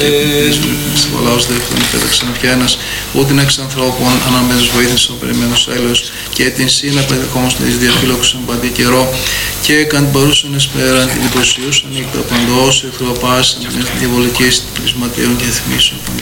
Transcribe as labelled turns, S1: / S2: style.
S1: Στην Παλάος δεύτερον υπέταξαν πια ένας ούτε εξ ανθρώπων αναμένους βοήθησαν περιμένους έλεος και την σύνα πεντεκόμως της διαφύλαξαν παντή καιρό και καν παρούσαν εσπέραν την υποσιούσαν νύχτα παντός εχθροπάσαν την διαβολικής πλησματίων και θυμίσεων.